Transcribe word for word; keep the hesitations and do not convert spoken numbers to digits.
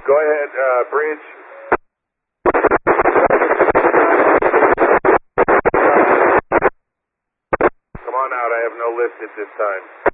Go ahead, uh, bridge. Come on out, I have no lift at this time.